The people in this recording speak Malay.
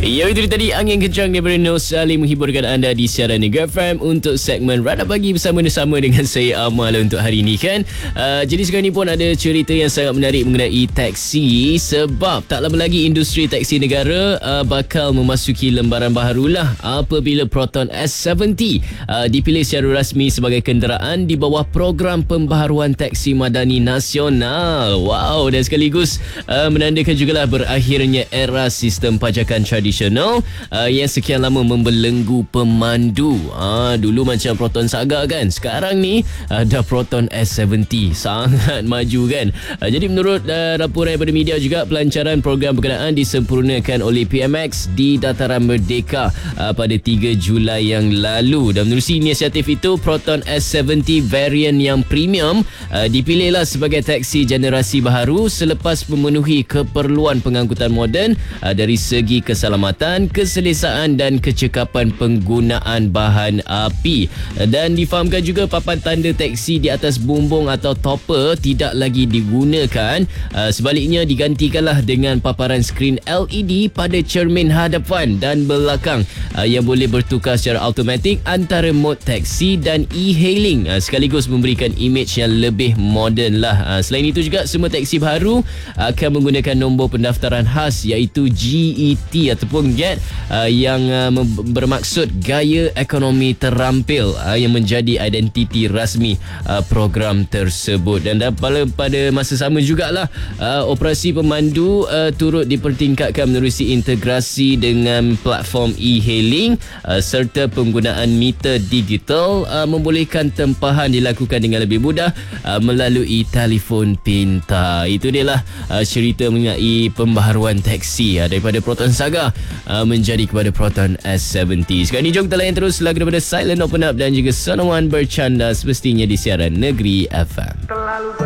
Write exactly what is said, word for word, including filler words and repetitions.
Ya, itu tadi angin kencang daripada Nur Salim menghiburkan anda di siaran Negeri F M untuk segmen Radar Pagi bersama-sama dengan saya Amal untuk hari ini kan. Uh, jadi sekarang ni pun ada cerita yang sangat menarik mengenai taksi, sebab tak lama lagi industri taksi negara uh, bakal memasuki lembaran baharulah apabila Proton S tujuh puluh uh, dipilih secara rasmi sebagai kenderaan di bawah program pembaharuan taksi madani nasional. Wow, dan sekaligus uh, menandakan jugalah berakhirnya era sistem pajakan tradisional uh, yang sekian lama membelenggu pemandu. Uh, dulu macam Proton Saga kan, sekarang ni uh, dah Proton S tujuh puluh, sangat maju kan. Uh, jadi menurut uh, laporan daripada media juga, pelancaran program berkenaan disempurnakan oleh P M X di Dataran Merdeka uh, pada tiga Julai yang lalu. Dan menerusi inisiatif itu, Proton S tujuh puluh varian yang premium uh, dipilihlah sebagai taksi generasi baharu selepas memenuhi keperluan pengangkutan moden uh, dari segi keselamatan, keselesaan dan kecekapan penggunaan bahan api. Dan difahamkan juga papan tanda teksi di atas bumbung atau topper tidak lagi digunakan. Uh, sebaliknya digantikanlah dengan paparan skrin L E D pada cermin hadapan dan belakang uh, yang boleh bertukar secara automatik antara mod taksi dan e-hailing, uh, sekaligus memberikan imej yang lebih moden lah. Uh, selain itu juga, semua taksi baru akan menggunakan nombor pendaftaran khas iaitu G E T ataupun G E T uh, yang uh, bermaksud gaya ekonomi terampil uh, yang menjadi identiti rasmi uh, program tersebut. Dan pada, pada masa sama jugalah uh, operasi pemandu uh, turut dipertingkatkan menerusi integrasi dengan platform e-hailing uh, serta penggunaan meter digital uh, membolehkan tempahan dilakukan dengan lebih mudah uh, melalui telefon pintar. Itu dia lah uh, cerita mengenai pembaharuan taksi uh, daripada Proton Saga uh, menjadi kepada Proton S tujuh puluh. Sekarang ni jom kita layan terus lagu daripada Silent Open Up dan juga Sonowan Bercanda semestinya di siaran Negeri F M.